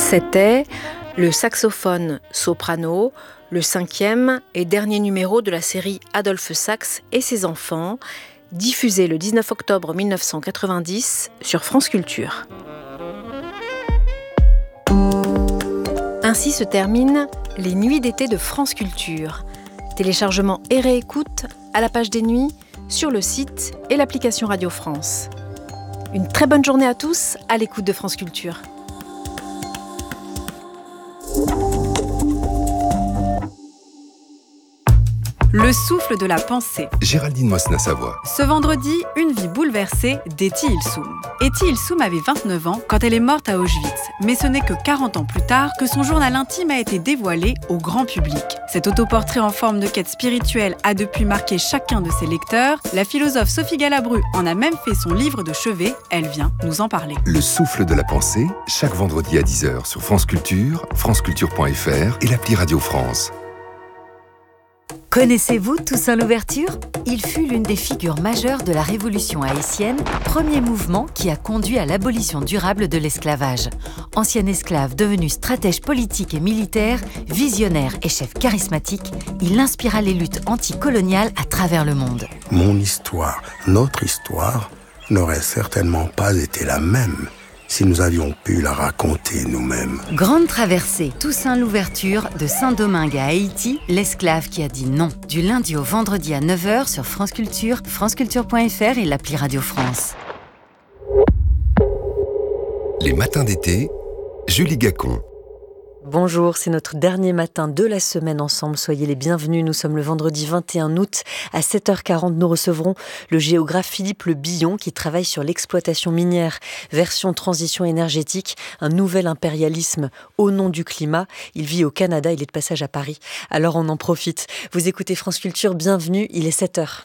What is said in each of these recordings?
C'était le saxophone soprano, le 5e et dernier numéro de la série Adolphe Sax et ses enfants, diffusé le 19 octobre 1990 sur France Culture. Ainsi se terminent les nuits d'été de France Culture. Téléchargement et réécoute à la page des nuits, sur le site et l'application Radio France. Une très bonne journée à tous à l'écoute de France Culture. Le souffle de la pensée. Géraldine Mosna-Savoie. Ce vendredi, une vie bouleversée d'Etty Ilsoum. Etty Ilsoum avait 29 ans quand elle est morte à Auschwitz, mais ce n'est que 40 ans plus tard que son journal intime a été dévoilé au grand public. Cet autoportrait en forme de quête spirituelle a depuis marqué chacun de ses lecteurs. La philosophe Sophie Galabru en a même fait son livre de chevet. Elle vient nous en parler. Le souffle de la pensée, chaque vendredi à 10h sur France Culture, franceculture.fr et l'appli Radio France. Connaissez-vous Toussaint Louverture ? Il fut l'une des figures majeures de la Révolution haïtienne, premier mouvement qui a conduit à l'abolition durable de l'esclavage. Ancien esclave devenu stratège politique et militaire, visionnaire et chef charismatique, il inspira les luttes anticoloniales à travers le monde. Mon histoire, notre histoire, n'aurait certainement pas été la même si nous avions pu la raconter nous-mêmes. Grande traversée, Toussaint Louverture, de Saint-Domingue à Haïti, l'esclave qui a dit non. Du lundi au vendredi à 9h sur France Culture, franceculture.fr et l'appli Radio France. Les matins d'été, Julie Gacon. Bonjour, c'est notre dernier matin de la semaine ensemble. Soyez les bienvenus. Nous sommes le vendredi 21 août. À 7h40, nous recevrons le géographe Philippe Le Billon qui travaille sur l'exploitation minière, version transition énergétique, un nouvel impérialisme au nom du climat. Il vit au Canada, il est de passage à Paris. Alors on en profite. Vous écoutez France Culture, bienvenue, il est 7h.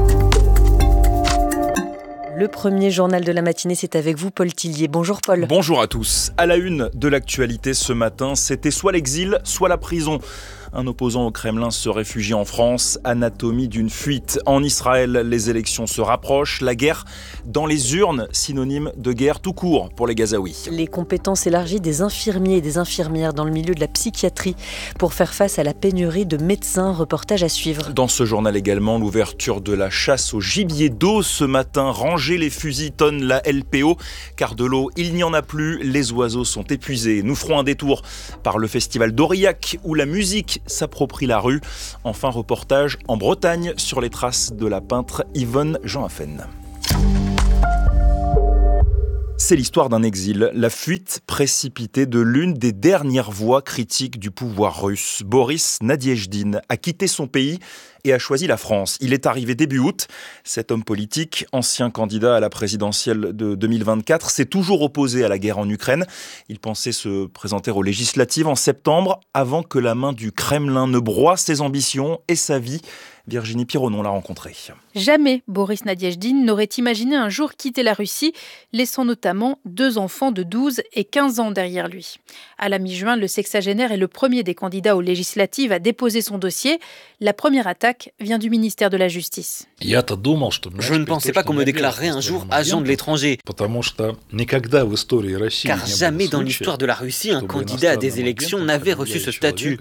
Le premier journal de la matinée, c'est avec vous, Paul Tillier. Bonjour Paul. Bonjour à tous. À la une de l'actualité ce matin, c'était soit l'exil, soit la prison. Un opposant au Kremlin se réfugie en France, anatomie d'une fuite. En Israël, les élections se rapprochent. La guerre dans les urnes, synonyme de guerre tout court pour les Gazaouis. Les compétences élargies des infirmiers et des infirmières dans le milieu de la psychiatrie pour faire face à la pénurie de médecins. Reportage à suivre. Dans ce journal également, l'ouverture de la chasse au gibier d'eau ce matin. Ranger les fusils tonne la LPO, car de l'eau, il n'y en a plus. Les oiseaux sont épuisés. Nous ferons un détour par le festival d'Aurillac, où la musique s'approprie la rue. Enfin, reportage en Bretagne sur les traces de la peintre Yvonne Jean-Affen. C'est l'histoire d'un exil, la fuite précipitée de l'une des dernières voix critiques du pouvoir russe. Boris Nadiejdine a quitté son pays et a choisi la France. Il est arrivé début août. Cet homme politique, ancien candidat à la présidentielle de 2024, s'est toujours opposé à la guerre en Ukraine. Il pensait se présenter aux législatives en septembre, avant que la main du Kremlin ne broie ses ambitions et sa vie. Virginie Pironon l'a rencontré. Jamais Boris Nadiejdine n'aurait imaginé un jour quitter la Russie, laissant notamment 2 enfants de 12 et 15 ans derrière lui. À la mi-juin, le sexagénaire est le premier des candidats aux législatives à déposer son dossier. La première attaque vient du ministère de la Justice. Je ne pensais pas qu'on me déclarerait un jour agent de l'étranger. Car jamais dans l'histoire de la Russie, un candidat à des élections n'avait reçu ce statut.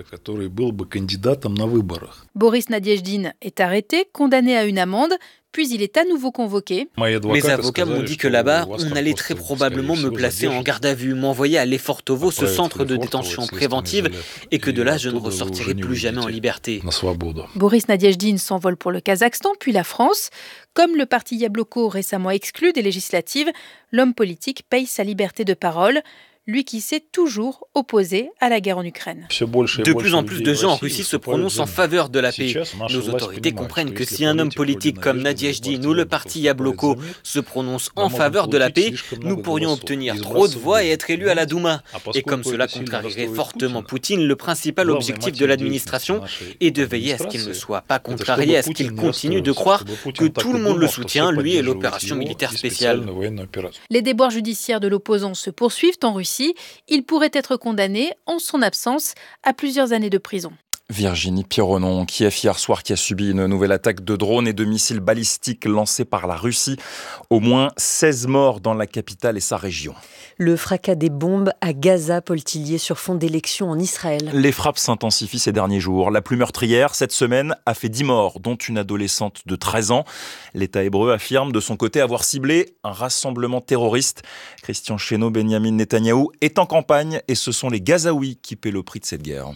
Boris Nadiejdine est arrêté, condamné à une amende, puis il est à nouveau convoqué. Mes avocats m'ont dit que là-bas, on allait très probablement me placer en garde à vue, m'envoyer à Lefortovo, ce centre de détention préventive, et que de là, je ne ressortirai plus jamais en liberté. Boris Nadiejdine s'envole pour le Kazakhstan, puis la France. Comme le parti Yabloko récemment exclu des législatives, l'homme politique paye sa liberté de parole. Lui qui s'est toujours opposé à la guerre en Ukraine. De plus en plus de gens en Russie se prononcent en faveur de la paix. Nos autorités comprennent que si un homme politique comme Nadiejdine ou le parti Yabloko se prononce en faveur de la paix, nous pourrions obtenir trop de voix et être élus à la Douma. Et comme cela contrarierait fortement Poutine, le principal objectif de l'administration est de veiller à ce qu'il ne soit pas contrarié, à ce qu'il continue de croire que tout le monde le soutient, lui et l'opération militaire spéciale. Les déboires judiciaires de l'opposant se poursuivent en Russie. Il pourrait être condamné, en son absence, à plusieurs années de prison. Virginie Pironon. Kiev hier soir qui a subi une nouvelle attaque de drones et de missiles balistiques lancés par la Russie. Au moins 16 morts dans la capitale et sa région. Le fracas des bombes à Gaza, Paul Tillier, sur fond d'élections en Israël. Les frappes s'intensifient ces derniers jours. La plus meurtrière, cette semaine, a fait 10 morts, dont une adolescente de 13 ans. L'État hébreu affirme de son côté avoir ciblé un rassemblement terroriste. Christian Chesneau, Benyamin Netanyahou est en campagne et ce sont les Gazaouis qui paient le prix de cette guerre.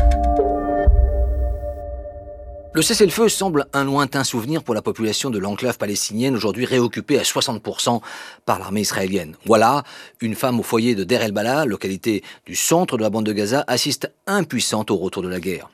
Le cessez-le-feu semble un lointain souvenir pour la population de l'enclave palestinienne, aujourd'hui réoccupée à 60% par l'armée israélienne. Voilà, une femme au foyer de Deir el-Balah, localité du centre de la bande de Gaza, assiste impuissante au retour de la guerre.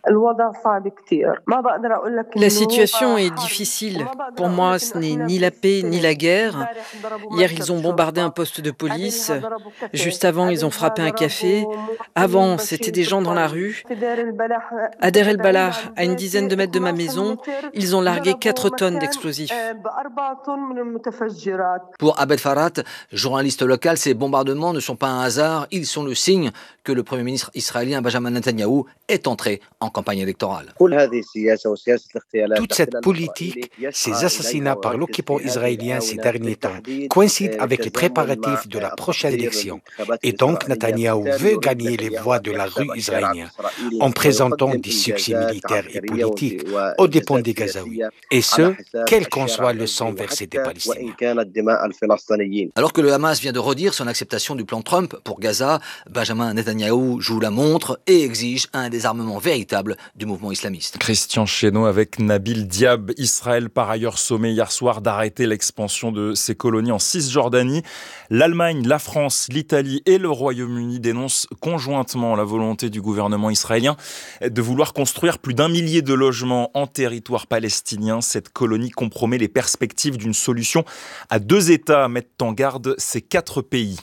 La situation est difficile. Pour moi, ce n'est ni la paix ni la guerre. Hier, ils ont bombardé un poste de police. Juste avant, ils ont frappé un café. Avant, c'était des gens dans la rue. À Deir el-Balah, à une dizaine de mètres de ma maison, ils ont largué 4 tonnes d'explosifs. Pour Abed Farat, journaliste local, ces bombardements ne sont pas un hasard, ils sont le signe que le Premier ministre israélien Benjamin Netanyahou est entré en campagne électorale. Toute cette politique, ces assassinats par l'occupant israélien ces derniers temps, coïncident avec les préparatifs de la prochaine élection. Et donc Netanyahou veut gagner les voix de la rue israélienne en présentant des succès militaires et politiques aux dépens des Gazaouis. Et ce, quel qu'en soit le sang versé des Palestiniens. Alors que le Hamas vient de redire son acceptation du plan Trump pour Gaza, Benjamin Netanyahou joue la montre et exige un désarmement véritable du mouvement islamiste. Christian Chesneau avec Nabil Diab. Israël par ailleurs sommé hier soir d'arrêter l'expansion de ses colonies en Cisjordanie. L'Allemagne, la France, l'Italie et le Royaume-Uni dénoncent conjointement la volonté du gouvernement israélien de vouloir construire plus d'1 millier de logements en territoire palestinien. Cette colonie compromet les perspectives d'une solution à 2 États, mettent en garde ces 4 pays.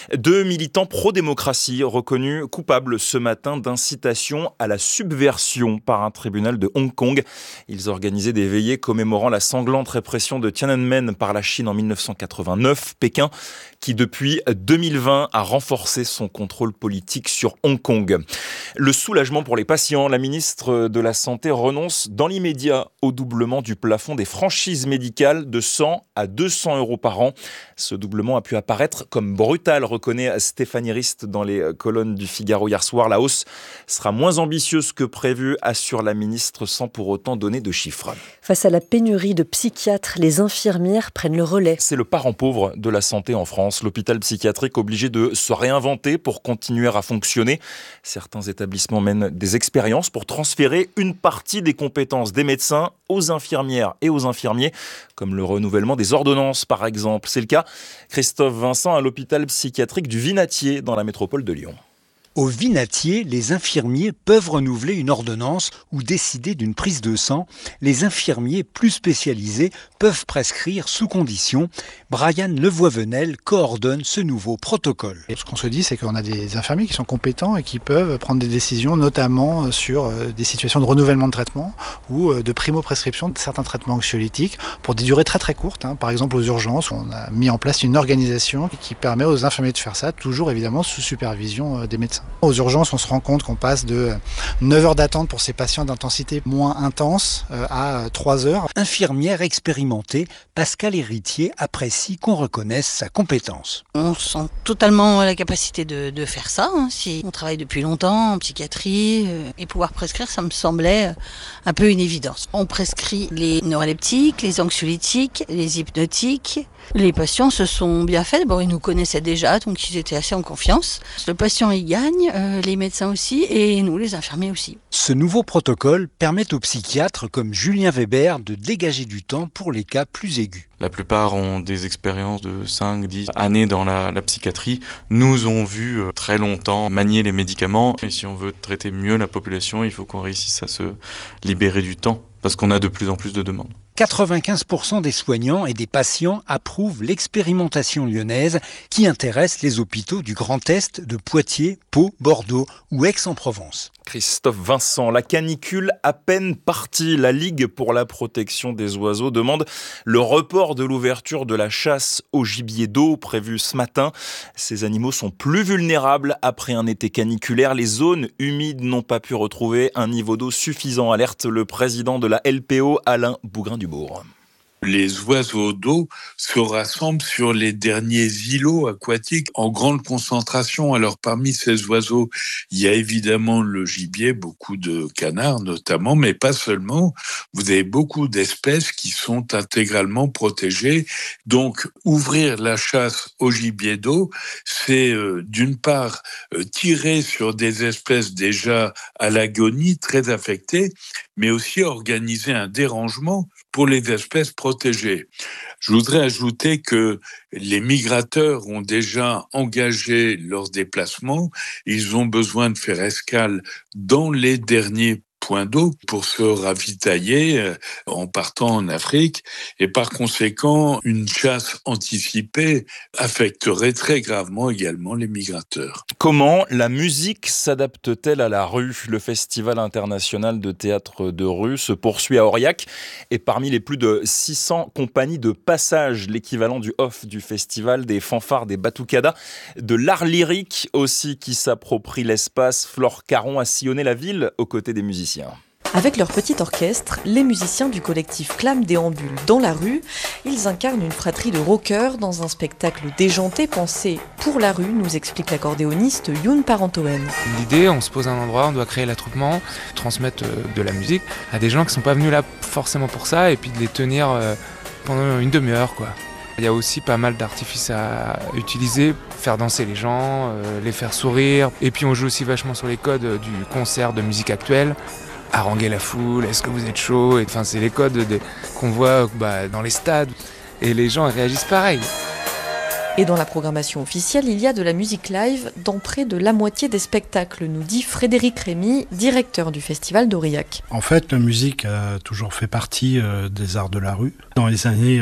2 militants pro-démocratie reconnus coupables ce matin d'incitation à la subversion par un tribunal de Hong Kong. Ils organisaient des veillées commémorant la sanglante répression de Tiananmen par la Chine en 1989. Pékin, qui depuis 2020 a renforcé son contrôle politique sur Hong Kong. Le soulagement pour les patients, la ministre de la Santé renonce dans l'immédiat au doublement du plafond des franchises médicales de 100 à 200 € par an. Ce doublement a pu apparaître comme brutal, reconnaît Stéphanie Rist dans les colonnes du Figaro hier soir. La hausse sera moins ambitieuse que prévu, assure la ministre, sans pour autant donner de chiffres. Face à la pénurie de psychiatres, les infirmières prennent le relais. C'est le parent pauvre de la santé en France. L'hôpital psychiatrique obligé de se réinventer pour continuer à fonctionner. Certains établissements mènent des expériences pour transférer une partie des compétences des médecins aux infirmières et aux infirmiers, comme le renouvellement des ordonnances par exemple. C'est le cas, Christophe Vincent, à l'hôpital psychiatrique du Vinatier dans la métropole de Lyon. Au Vinatier, les infirmiers peuvent renouveler une ordonnance ou décider d'une prise de sang. Les infirmiers plus spécialisés peuvent prescrire sous condition. Brian Levoivenel coordonne ce nouveau protocole. Ce qu'on se dit, c'est qu'on a des infirmiers qui sont compétents et qui peuvent prendre des décisions, notamment sur des situations de renouvellement de traitement ou de primo-prescription de certains traitements anxiolytiques pour des durées très très courtes. Par exemple, aux urgences, on a mis en place une organisation qui permet aux infirmiers de faire ça, toujours évidemment sous supervision des médecins. Aux urgences, on se rend compte qu'on passe de 9 heures d'attente pour ces patients d'intensité moins intense à 3 heures. Infirmière expérimentée, Pascal Héritier apprécie qu'on reconnaisse sa compétence. On sent totalement la capacité de faire ça. Si on travaille depuis longtemps en psychiatrie et pouvoir prescrire, ça me semblait un peu une évidence. On prescrit les neuroleptiques, les anxiolytiques, les hypnotiques. Les patients se sont bien faits. Ils nous connaissaient déjà, donc ils étaient assez en confiance. Le patient y gagne, les médecins aussi, et nous, les infirmiers aussi. Ce nouveau protocole permet aux psychiatres comme Julien Weber de dégager du temps pour les cas plus aigus. La plupart ont des expériences de 5-10 années dans la psychiatrie, nous ont vu très longtemps manier les médicaments. Et si on veut traiter mieux la population, il faut qu'on réussisse à se libérer du temps, parce qu'on a de plus en plus de demandes. 95% des soignants et des patients approuvent l'expérimentation lyonnaise qui intéresse les hôpitaux du Grand Est, de Poitiers, Pau, Bordeaux ou Aix-en-Provence. Christophe Vincent, la canicule à peine partie. La Ligue pour la protection des oiseaux demande le report de l'ouverture de la chasse au gibier d'eau prévue ce matin. Ces animaux sont plus vulnérables après un été caniculaire. Les zones humides n'ont pas pu retrouver un niveau d'eau suffisant, alerte le président de la LPO, Alain Bougrain-Dubourg. Les oiseaux d'eau se rassemblent sur les derniers îlots aquatiques en grande concentration. Alors parmi ces oiseaux, il y a évidemment le gibier, beaucoup de canards notamment, mais pas seulement. Vous avez beaucoup d'espèces qui sont intégralement protégées. Donc ouvrir la chasse au gibier d'eau, c'est d'une part tirer sur des espèces déjà à l'agonie, très affectées, mais aussi organiser un dérangement pour les espèces protégées. Je voudrais ajouter que les migrateurs ont déjà engagé leurs déplacements. Ils ont besoin de faire escale dans les derniers points d'eau pour se ravitailler en partant en Afrique. Et par conséquent, une chasse anticipée affecterait très gravement également les migrateurs. Comment la musique s'adapte-t-elle à la rue ? Le Festival international de théâtre de rue se poursuit à Aurillac et parmi les plus de 600 compagnies de passage, l'équivalent du off du festival, des fanfares, des batucadas, de l'art lyrique aussi qui s'approprie l'espace. Flore Caron a sillonné la ville aux côtés des musiciens. Avec leur petit orchestre, les musiciens du collectif Clam déambulent dans la rue. Ils incarnent une fratrie de rockers dans un spectacle déjanté pensé pour la rue, nous explique l'accordéoniste Youn Parentoen. L'idée, on se pose un endroit, on doit créer l'attroupement, transmettre de la musique à des gens qui ne sont pas venus là forcément pour ça et puis de les tenir pendant une demi-heure, quoi. Il y a aussi pas mal d'artifices à utiliser, faire danser les gens, les faire sourire. Et puis on joue aussi vachement sur les codes du concert de musique actuelle. Haranguer la foule, est-ce que vous êtes chaud ? Enfin, c'est les codes qu'on voit dans les stades. Et les gens réagissent pareil. Et dans la programmation officielle, il y a de la musique live dans près de la moitié des spectacles, nous dit Frédéric Rémy, directeur du festival d'Aurillac. En fait, la musique a toujours fait partie des arts de la rue. Dans les années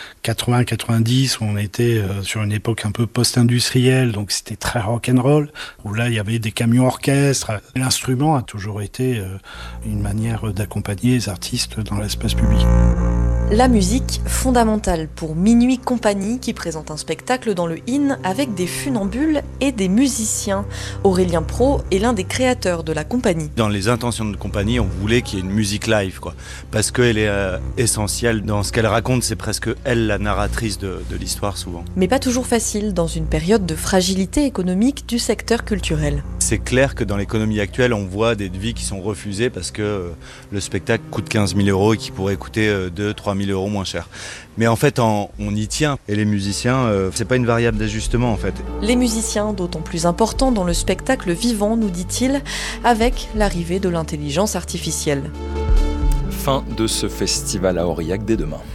80-90, on était sur une époque un peu post-industrielle, donc c'était très rock'n'roll, où là, il y avait des camions orchestres. L'instrument a toujours été une manière d'accompagner les artistes dans l'espace public. La musique, fondamentale pour Minuit Compagnie, qui présente un spectacle dans le IN avec des funambules et des musiciens. Aurélien Pro est l'un des créateurs de la compagnie. Dans les intentions de compagnie, on voulait qu'il y ait une musique live, parce qu'elle est essentielle dans ce qu'elle raconte. C'est presque elle la narratrice de l'histoire souvent. Mais pas toujours facile dans une période de fragilité économique du secteur culturel. C'est clair que dans l'économie actuelle, on voit des devis qui sont refusés parce que le spectacle coûte 15 000 € et qui pourrait coûter 2-3 000 € moins cher. Mais en fait, on y tient. Et les musiciens, c'est pas une variable d'ajustement en fait. Les musiciens, d'autant plus importants dans le spectacle vivant, nous dit-il, avec l'arrivée de l'intelligence artificielle. Fin de ce festival à Aurillac dès demain.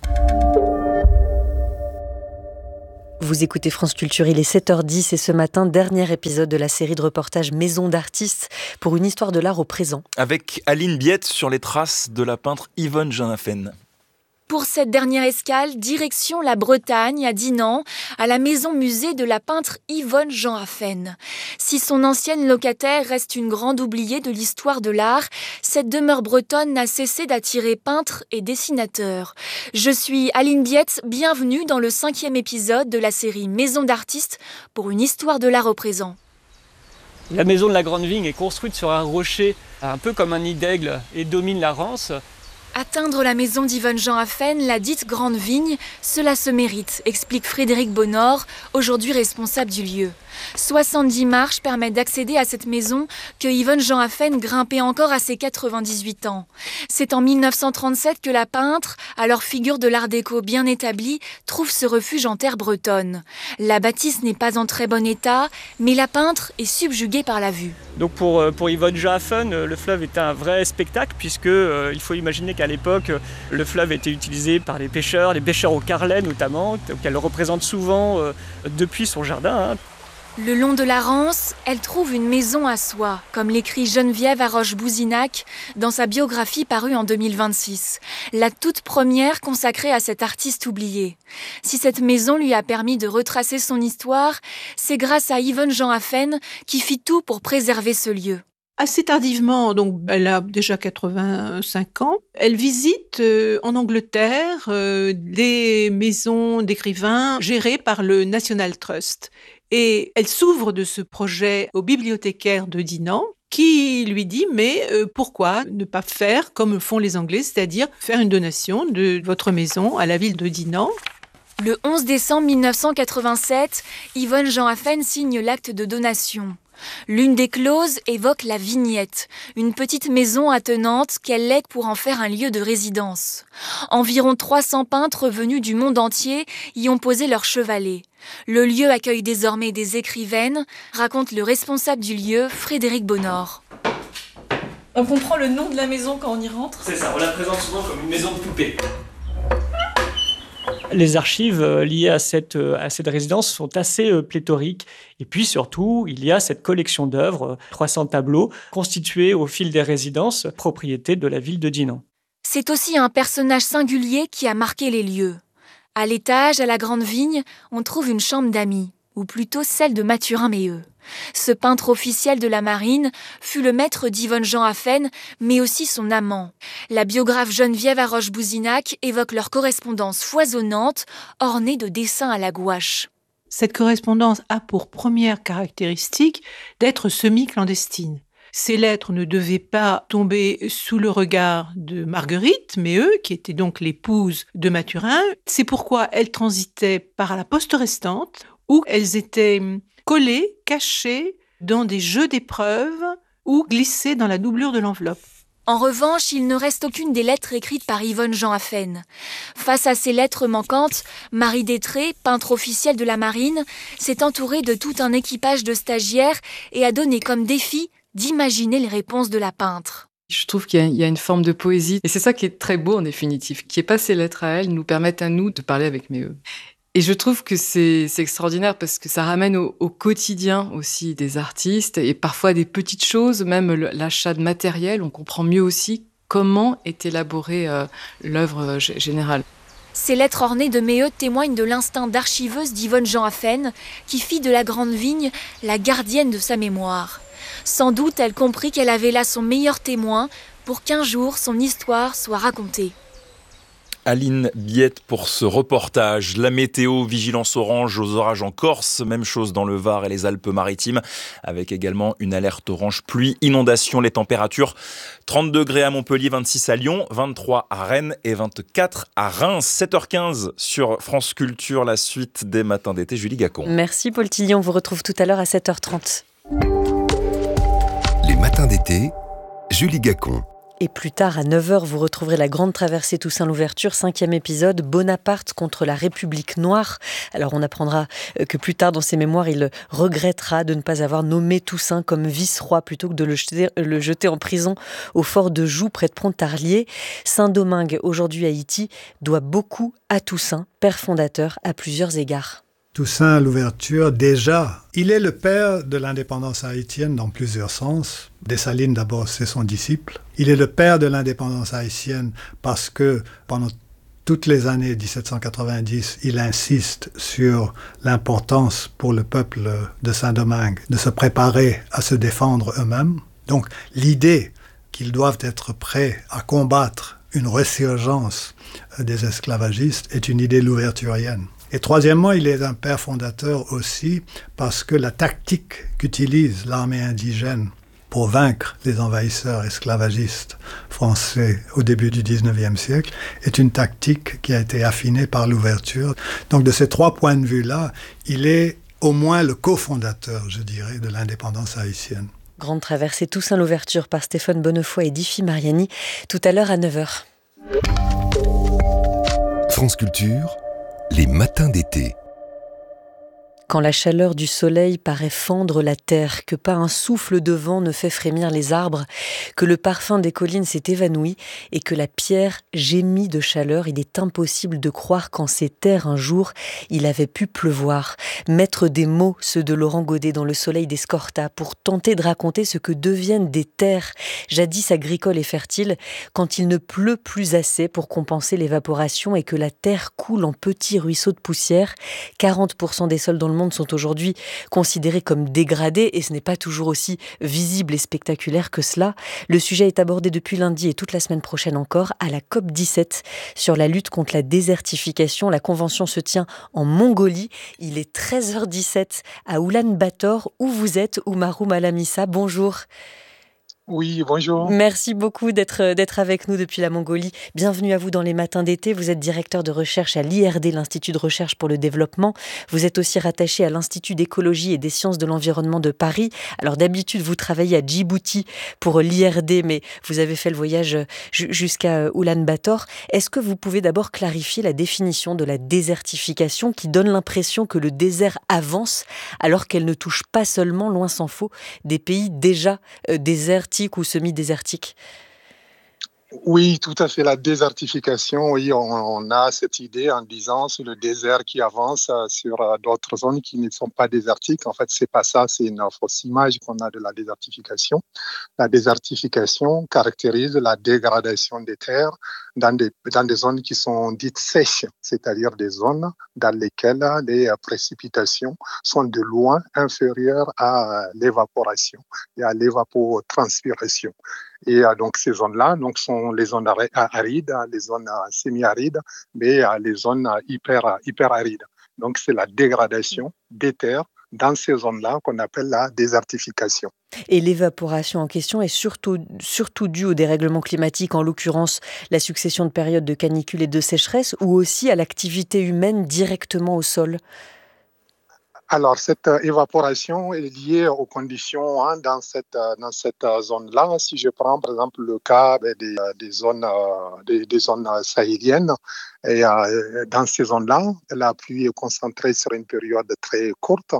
Vous écoutez France Culture, il est 7h10 et ce matin, dernier épisode de la série de reportages Maison d'artistes pour une histoire de l'art au présent. Avec Aline Biette sur les traces de la peintre Yvonne Jean Affen. Pour cette dernière escale, direction la Bretagne, à Dinan, à la maison-musée de la peintre Yvonne Jean Affen. Si son ancienne locataire reste une grande oubliée de l'histoire de l'art, cette demeure bretonne n'a cessé d'attirer peintres et dessinateurs. Je suis Aline Biette, bienvenue dans le 5e épisode de la série Maison d'artistes pour une histoire de l'art au présent. La maison de la Grande Vigne est construite sur un rocher, un peu comme un nid d'aigle, et domine la Rance. Atteindre la maison d'Yvonne Jean Affen, la dite Grande Vigne, cela se mérite, explique Frédéric Bonnord, aujourd'hui responsable du lieu. 70 marches permettent d'accéder à cette maison que Yvonne Jean Affen grimpait encore à ses 98 ans. C'est en 1937 que la peintre, alors figure de l'art déco bien établie, trouve ce refuge en terre bretonne. La bâtisse n'est pas en très bon état, mais la peintre est subjuguée par la vue. Donc pour Yvonne Jean Affen, le fleuve est un vrai spectacle puisque il faut imaginer qu'à l'époque, le fleuve était utilisé par les pêcheurs au carlet notamment, qu'elle représente souvent depuis son jardin. Le long de la Rance, elle trouve une maison à soi, comme l'écrit Geneviève Haroche-Bouzinac dans sa biographie parue en 2026. La toute première consacrée à cet artiste oublié. Si cette maison lui a permis de retracer son histoire, c'est grâce à Yvonne Jean Affen qui fit tout pour préserver ce lieu. Assez tardivement, donc elle a déjà 85 ans, elle visite en Angleterre des maisons d'écrivains gérées par le National Trust. Et elle s'ouvre de ce projet au bibliothécaire de Dinan, qui lui dit « mais pourquoi ne pas faire comme font les Anglais, c'est-à-dire faire une donation de votre maison à la ville de Dinan ?» Le 11 décembre 1987, Yvonne Jean Affen signe l'acte de donation. L'une des clauses évoque la Vignette, une petite maison attenante qu'elle lègue pour en faire un lieu de résidence. Environ 300 peintres venus du monde entier y ont posé leur chevalet. Le lieu accueille désormais des écrivaines, raconte le responsable du lieu, Frédéric Bonnor. On comprend le nom de la maison quand on y rentre ? C'est ça, on la présente souvent comme une maison de poupée. Les archives liées à cette résidence sont assez pléthoriques. Et puis surtout, il y a cette collection d'œuvres, 300 tableaux, constitués au fil des résidences, propriété de la ville de Dinan. C'est aussi un personnage singulier qui a marqué les lieux. À l'étage, à la Grande Vigne, on trouve une chambre d'amis, ou plutôt celle de Mathurin Méheux. Ce peintre officiel de la marine fut le maître d'Yvonne Jean Affen, mais aussi son amant. La biographe Geneviève Haroche-Bouzinac évoque leur correspondance foisonnante, ornée de dessins à la gouache. Cette correspondance a pour première caractéristique d'être semi-clandestine. Ces lettres ne devaient pas tomber sous le regard de Marguerite Méheux, qui était donc l'épouse de Mathurin. C'est pourquoi elles transitaient par la poste restante, où elles étaient collées, cachées dans des jeux d'épreuves ou glissées dans la doublure de l'enveloppe. En revanche, il ne reste aucune des lettres écrites par Yvonne Jean Affen. Face à ces lettres manquantes, Marie Détré, peintre officielle de la marine, s'est entourée de tout un équipage de stagiaires et a donné comme défi d'imaginer les réponses de la peintre. Je trouve qu'il y a une forme de poésie, et c'est ça qui est très beau en définitive, qui est pas ces lettres à elle, nous permettent à nous de parler avec Méheux. Et je trouve que c'est extraordinaire parce que ça ramène au quotidien aussi des artistes et parfois des petites choses, même l'achat de matériel, on comprend mieux aussi comment est élaborée l'œuvre générale. Ces lettres ornées de Méheux témoignent de l'instinct d'archiveuse d'Yvonne Jean Affen, qui fit de la Grande Vigne la gardienne de sa mémoire. Sans doute, elle comprit qu'elle avait là son meilleur témoin pour qu'un jour son histoire soit racontée. Aline Biette pour ce reportage. La météo, vigilance orange aux orages en Corse, même chose dans le Var et les Alpes-Maritimes, avec également une alerte orange pluie, inondation. Les températures 30 degrés à Montpellier, 26 à Lyon, 23 à Rennes et 24 à Reims. 7h15 sur France Culture, la suite des matins d'été. Julie Gacon. Merci Paul Tillion, on vous retrouve tout à l'heure à 7h30. Les matins d'été, Julie Gacon. Et plus tard, à 9h, vous retrouverez la grande traversée Toussaint Louverture, 5e épisode, Bonaparte contre la République noire. Alors on apprendra que plus tard dans ses mémoires, il regrettera de ne pas avoir nommé Toussaint comme vice-roi plutôt que de le jeter en prison au fort de Joux près de Pontarlier. Saint-Domingue, aujourd'hui Haïti, doit beaucoup à Toussaint, père fondateur à plusieurs égards. Toussaint Louverture, déjà, il est le père de l'indépendance haïtienne dans plusieurs sens. Dessalines, d'abord, c'est son disciple. Il est le père de l'indépendance haïtienne parce que pendant toutes les années 1790, il insiste sur l'importance pour le peuple de Saint-Domingue de se préparer à se défendre eux-mêmes. Donc, l'idée qu'ils doivent être prêts à combattre une résurgence des esclavagistes est une idée louverturienne. Et troisièmement, il est un père fondateur aussi parce que la tactique qu'utilise l'armée indigène pour vaincre les envahisseurs esclavagistes français au début du 19e siècle est une tactique qui a été affinée par l'ouverture. Donc de ces trois points de vue-là, il est au moins le cofondateur, je dirais, de l'indépendance haïtienne. Grande traversée Toussaint Louverture par Stéphane Bonnefoy et Diffie Mariani, tout à l'heure à 9h. France Culture, les matins d'été. Quand la chaleur du soleil paraît fendre la terre, que pas un souffle de vent ne fait frémir les arbres, que le parfum des collines s'est évanoui et que la pierre gémit de chaleur, il est impossible de croire qu'en ces terres un jour il avait pu pleuvoir. Mettre des mots, ceux de Laurent Godet, dans le soleil d'Escorta pour tenter de raconter ce que deviennent des terres jadis agricoles et fertiles quand il ne pleut plus assez pour compenser l'évaporation et que la terre coule en petits ruisseaux de poussière. 40% des sols dans le monde sont aujourd'hui considérés comme dégradés et ce n'est pas toujours aussi visible et spectaculaire que cela. Le sujet est abordé depuis lundi et toute la semaine prochaine encore à la COP17 sur la lutte contre la désertification. La convention se tient en Mongolie. Il est 13h17 à Oulan-Bator où vous êtes, Oumarou Malamissa. Bonjour. Oui, bonjour. Merci beaucoup d'être avec nous depuis la Mongolie. Bienvenue à vous dans les matins d'été. Vous êtes directeur de recherche à l'IRD, l'Institut de recherche pour le développement. Vous êtes aussi rattaché à l'Institut d'écologie et des sciences de l'environnement de Paris. Alors d'habitude, vous travaillez à Djibouti pour l'IRD, mais vous avez fait le voyage jusqu'à Oulan-Bator. Est-ce que vous pouvez d'abord clarifier la définition de la désertification qui donne l'impression que le désert avance alors qu'elle ne touche pas seulement, loin s'en faut, des pays déjà désertiques ou semi-désertiques? Oui, tout à fait. La désertification, oui, on a cette idée en disant c'est le désert qui avance sur d'autres zones qui ne sont pas désertiques. En fait, c'est pas ça, c'est une fausse image qu'on a de la désertification. La désertification caractérise la dégradation des terres dans des zones qui sont dites sèches, c'est-à-dire des zones dans lesquelles les précipitations sont de loin inférieures à l'évaporation et à l'évapotranspiration. Et donc ces zones-là sont les zones arides, les zones semi-arides, mais les zones hyper arides. Donc c'est la dégradation des terres dans ces zones-là qu'on appelle la désertification. Et l'évaporation en question est surtout due au dérèglement climatique, en l'occurrence la succession de périodes de canicule et de sécheresse, ou aussi à l'activité humaine directement au sol? Alors, cette évaporation est liée aux conditions dans cette zone-là. Si je prends par exemple le cas des zones sahéliennes, et dans ces zones-là, la pluie est concentrée sur une période très courte.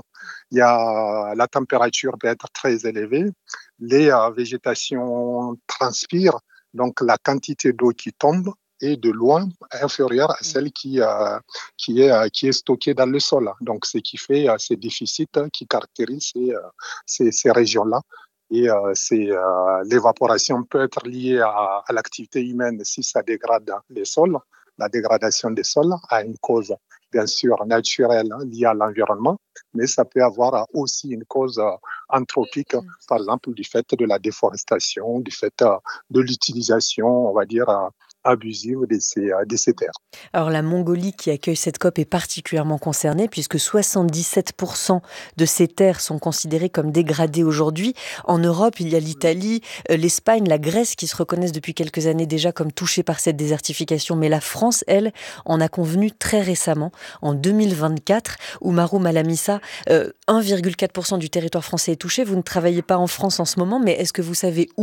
La température peut être très élevée. Les végétations transpirent, donc la quantité d'eau qui tombe est de loin inférieure à celle qui est stockée dans le sol. Donc, ce qui fait ces déficits qui caractérisent ces régions-là. Et l'évaporation peut être liée à l'activité humaine si ça dégrade les sols. La dégradation des sols a une cause, bien sûr, naturelle liée à l'environnement, mais ça peut avoir aussi une cause anthropique, par exemple, du fait de la déforestation, du fait de l'utilisation, on va dire, abusive de ces terres. Alors la Mongolie qui accueille cette COP est particulièrement concernée puisque 77% de ces terres sont considérées comme dégradées aujourd'hui. En Europe, il y a l'Italie, l'Espagne, la Grèce qui se reconnaissent depuis quelques années déjà comme touchées par cette désertification. Mais la France, elle, en a convenu très récemment, en 2024. Oumarou Malamissa, 1,4% du territoire français est touché. Vous ne travaillez pas en France en ce moment, mais est-ce que vous savez où ?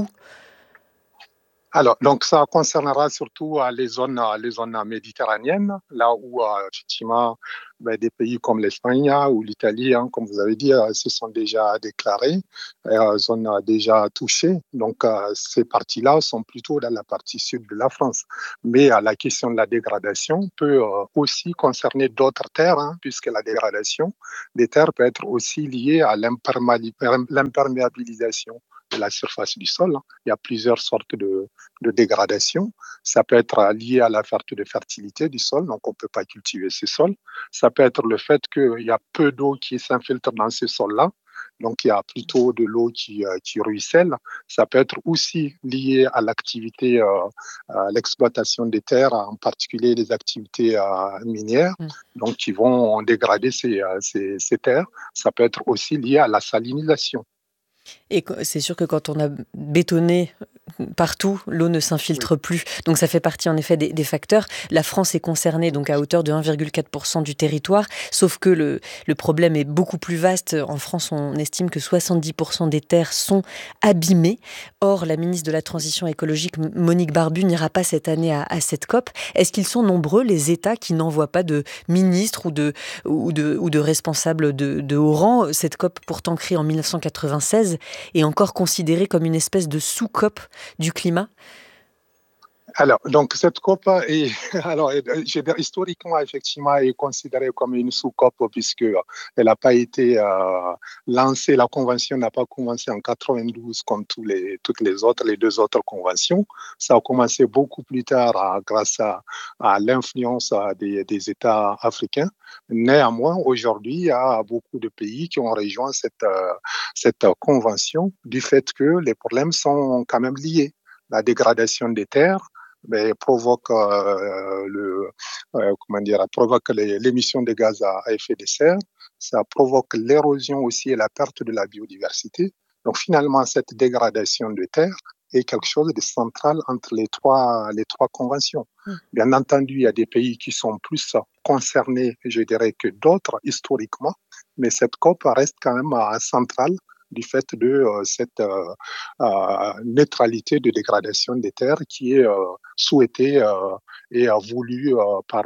Alors, donc ça concernera surtout les zones méditerranéennes, là où effectivement des pays comme l'Espagne ou l'Italie, comme vous avez dit, se sont déjà déclarés, zones déjà touchées. Donc ces parties-là sont plutôt dans la partie sud de la France. Mais la question de la dégradation peut aussi concerner d'autres terres, puisque la dégradation des terres peut être aussi liée à l'imperméabilisation de la surface du sol. Il y a plusieurs sortes de dégradation. Ça peut être lié à la perte de fertilité du sol, donc on ne peut pas cultiver ces sols. Ça peut être le fait qu'il y a peu d'eau qui s'infiltre dans ces sols-là, donc il y a plutôt de l'eau qui ruisselle. Ça peut être aussi lié à l'activité, à l'exploitation des terres, en particulier les activités minières, donc qui vont dégrader ces terres. Ça peut être aussi lié à la salinisation. Et c'est sûr que quand on a bétonné partout, l'eau ne s'infiltre plus. Donc ça fait partie en effet des facteurs. La France est concernée donc à hauteur de 1,4% du territoire, sauf que le problème est beaucoup plus vaste. En France, on estime que 70% des terres sont abîmées. Or, la ministre de la Transition écologique, Monique Barbu, n'ira pas cette année à cette COP. Est-ce qu'ils sont nombreux, les États, qui n'envoient pas de ministres ou de responsables de haut rang? Cette COP, pourtant créée en 1996, est encore considérée comme une espèce de sous-COP du climat? Alors, donc cette COP historiquement, effectivement, est considérée comme une sous-COP puisque elle n'a pas été lancée. La convention n'a pas commencé en 92 comme toutes les deux autres conventions. Ça a commencé beaucoup plus tard grâce à l'influence des États africains. Néanmoins, aujourd'hui, il y a beaucoup de pays qui ont rejoint cette convention du fait que les problèmes sont quand même liés. La dégradation des terres provoque l'émission de gaz à effet de serre, ça provoque l'érosion aussi et la perte de la biodiversité. Donc finalement, cette dégradation de terre est quelque chose de central entre les trois conventions. Bien entendu, il y a des pays qui sont plus concernés, je dirais, que d'autres historiquement, mais cette COP reste quand même centrale du fait de cette neutralité de dégradation des terres qui est souhaitée et voulue par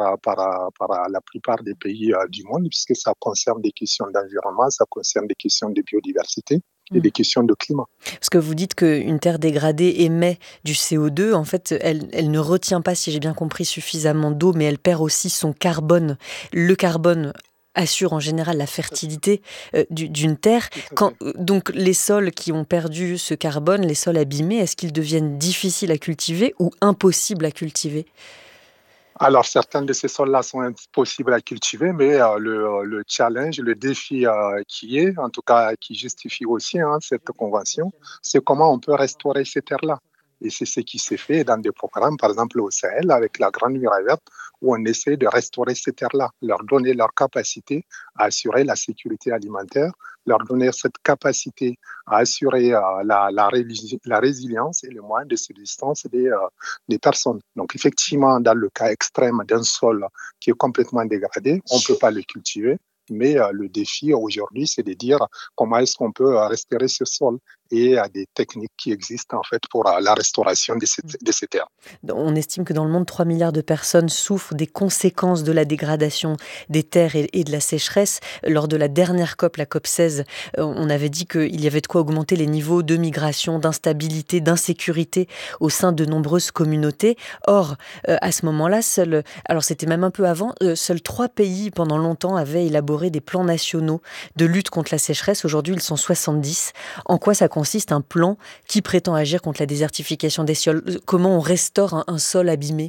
la plupart des pays du monde, puisque ça concerne des questions d'environnement, ça concerne des questions de biodiversité et des questions de climat. Parce que vous dites qu'une terre dégradée émet du CO2, en fait, elle ne retient pas, si j'ai bien compris, suffisamment d'eau, mais elle perd aussi son carbone. Le carbone assure en général la fertilité d'une terre. Donc les sols qui ont perdu ce carbone, les sols abîmés, est-ce qu'ils deviennent difficiles à cultiver ou impossibles à cultiver ? Alors certains de ces sols-là sont impossibles à cultiver, mais le challenge, le défi en tout cas qui justifie aussi cette convention, c'est comment on peut restaurer ces terres-là. Et c'est ce qui s'est fait dans des programmes, par exemple au Sahel, avec la Grande Muraille Verte, où on essaie de restaurer ces terres-là, leur donner leur capacité à assurer la sécurité alimentaire, leur donner cette capacité à assurer la résilience et le moyen de subsistance des personnes. Donc effectivement, dans le cas extrême d'un sol qui est complètement dégradé, on ne peut pas le cultiver. Mais le défi aujourd'hui, c'est de dire comment est-ce qu'on peut restaurer ce sol. Et il y a des techniques qui existent en fait pour la restauration de ces terres. On estime que dans le monde, 3 milliards de personnes souffrent des conséquences de la dégradation des terres et de la sécheresse. Lors de la dernière COP, la COP 16, on avait dit qu'il y avait de quoi augmenter les niveaux de migration, d'instabilité, d'insécurité au sein de nombreuses communautés. Or, à ce moment-là, alors c'était même un peu avant, seuls 3 pays pendant longtemps avaient élaboré des plans nationaux de lutte contre la sécheresse. Aujourd'hui, ils sont 70. En quoi ça consiste un plan qui prétend agir contre la désertification des sols? Comment on restaure un sol abîmé?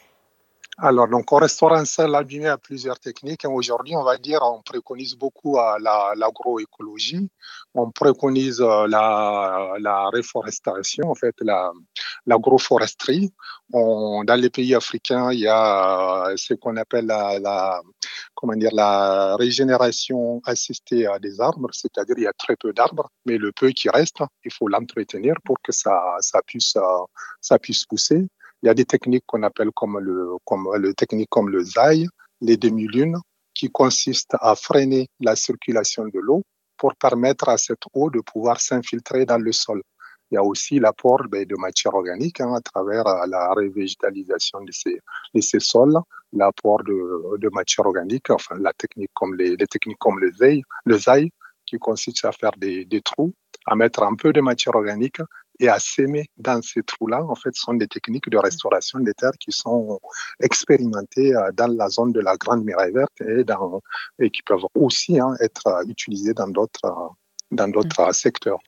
Alors, donc, on restaure un sol abîmé à plusieurs techniques. Aujourd'hui, on préconise beaucoup l'agroécologie. On préconise la réforestation, en fait, l'agroforesterie. Dans les pays africains, il y a ce qu'on appelle la régénération assistée à des arbres, c'est-à-dire il y a très peu d'arbres, mais le peu qui reste, il faut l'entretenir pour que ça puisse pousser. Il y a des techniques qu'on appelle comme le ZAI, les demi-lunes, qui consistent à freiner la circulation de l'eau pour permettre à cette eau de pouvoir s'infiltrer dans le sol. Il y a aussi l'apport de matière organique à travers la revégétalisation de ces sols, l'apport de matière organique, enfin les techniques comme le ZAI, qui consiste à faire des trous, à mettre un peu de matière organique et à s'aimer dans ces trous-là. En fait, ce sont des techniques de restauration des terres qui sont expérimentées dans la zone de la Grande Muraille Verte et qui peuvent aussi être utilisées dans d'autres secteurs.